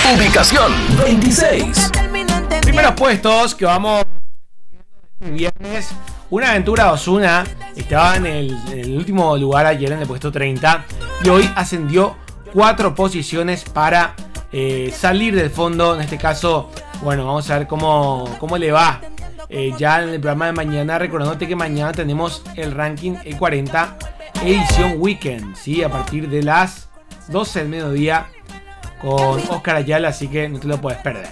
Ubicación 26. Primeros puestos que vamos el viernes. Una Aventura Ozuna estaba en el último lugar ayer en el puesto 30 y hoy ascendió 4 posiciones para salir del fondo. En este caso, bueno, vamos a ver cómo le va ya en el programa de mañana, recordándote que mañana tenemos el ranking E40 edición weekend, ¿sí? A partir de las 12 del mediodía con Oscar Ayala, así que no te lo puedes perder.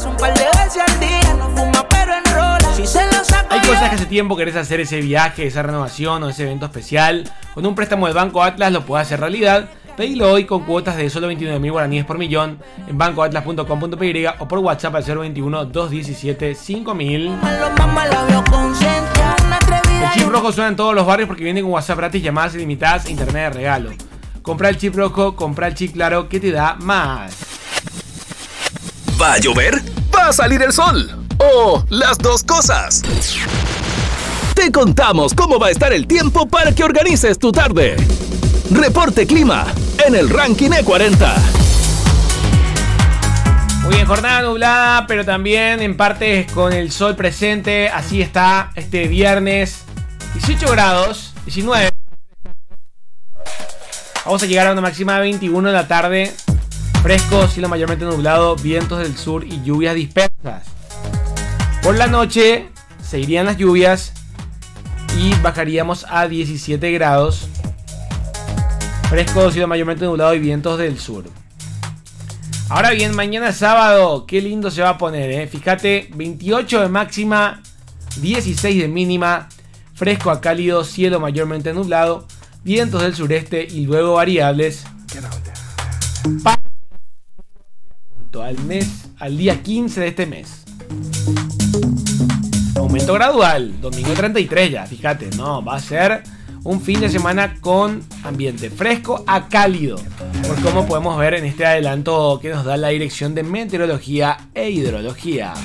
Hay cosas que hace tiempo querés hacer, ese viaje, esa renovación o ese evento especial. Con un préstamo del Banco Atlas lo puedes hacer realidad. Pedilo hoy con cuotas de solo 29.000 guaraníes por millón en bancoatlas.com.py o por WhatsApp al 021-217-5000. El chip rojo suena en todos los barrios porque viene con WhatsApp gratis, llamadas ilimitadas e internet de regalo. Compra el chip rojo, compra el chip claro que te da más. ¿Va a llover? ¿Va a salir el sol? ¿O las dos cosas? Te contamos cómo va a estar el tiempo para que organices tu tarde. Reporte Clima en el ranking E40. Muy bien, jornada nublada, pero también en partes con el sol presente. Así está este viernes. 18 grados, 19. Vamos a llegar a una máxima de 21 en la tarde. Fresco, cielo mayormente nublado, vientos del sur y lluvias dispersas. Por la noche se irían las lluvias y bajaríamos a 17 grados. Fresco, cielo mayormente nublado y vientos del sur. Ahora bien, mañana sábado, qué lindo se va a poner, Fíjate, 28 de máxima, 16 de mínima. Fresco a cálido, cielo mayormente nublado, vientos del sureste y luego variables. Al día 15 de este mes. Aumento gradual, domingo 33 ya, fíjate, no, va a ser un fin de semana con ambiente fresco a cálido, por como podemos ver en este adelanto que nos da la Dirección de Meteorología e Hidrología.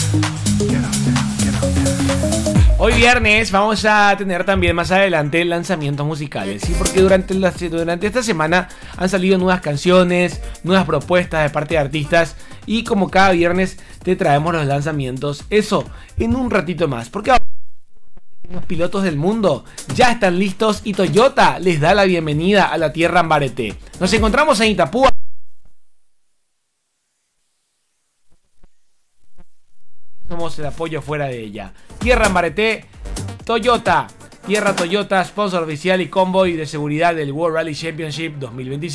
Hoy viernes vamos a tener también más adelante lanzamientos musicales, ¿sí? Porque durante esta semana han salido nuevas canciones, nuevas propuestas de parte de artistas y como cada viernes te traemos los lanzamientos, eso en un ratito más, porque ahora los pilotos del mundo ya están listos y Toyota les da la bienvenida a la tierra Ambarete. Nos encontramos en Itapúa. Somos el apoyo fuera de ella. Tierra Ambarete, Toyota. Tierra Toyota, sponsor oficial y convoy de seguridad del World Rally Championship 2026.